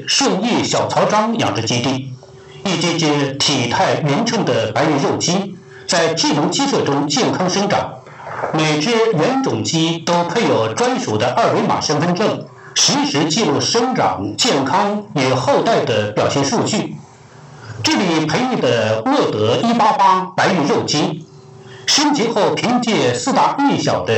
顺义小曹庄养殖基地，一只只体态匀称的白玉肉鸡，在智能鸡舍中健康生长。每只原种鸡都配有专属的2维码身份证，实时记录生长、健康与后代的表现数据。这里培育的沃德188白玉肉鸡，升级后凭借4大1小的